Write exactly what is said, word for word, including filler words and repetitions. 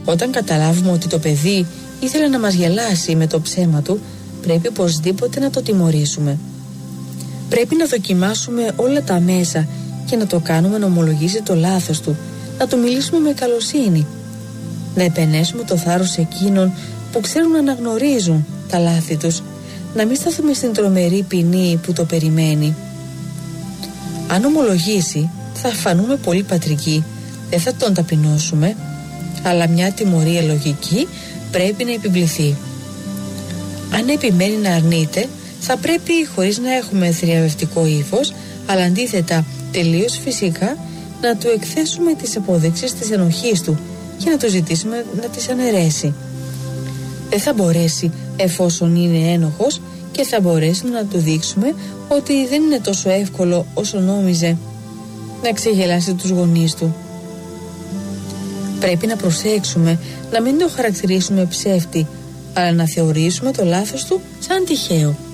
Όταν καταλάβουμε ότι το παιδί ήθελε να μας γελάσει με το ψέμα του, πρέπει οπωσδήποτε να το τιμωρήσουμε. Πρέπει να δοκιμάσουμε όλα τα μέσα και να το κάνουμε να ομολογήσει το λάθος του, να του μιλήσουμε με καλοσύνη, να επενέσουμε το θάρρος εκείνων που ξέρουν να αναγνωρίζουν τα λάθη τους, να μην σταθούμε στην τρομερή ποινή που το περιμένει. Αν ομολογήσει, θα φανούμε πολύ πατρικοί, δεν θα τον ταπεινώσουμε, αλλά μια τιμωρία λογική πρέπει να επιβληθεί. Αν επιμένει να αρνείται, θα πρέπει, χωρίς να έχουμε θριαμβευτικό ύφος, αλλά αντίθετα τελείως φυσικά, να του εκθέσουμε τις αποδείξεις της ενοχής του και να του ζητήσουμε να τις αναιρέσει. Δεν θα μπορέσει εφόσον είναι ένοχος και θα μπορέσουμε να του δείξουμε ότι δεν είναι τόσο εύκολο όσο νόμιζε να ξεγελάσει τους γονείς του. Πρέπει να προσέξουμε να μην το χαρακτηρίσουμε ψεύτη, αλλά να θεωρήσουμε το λάθος του σαν τυχαίο.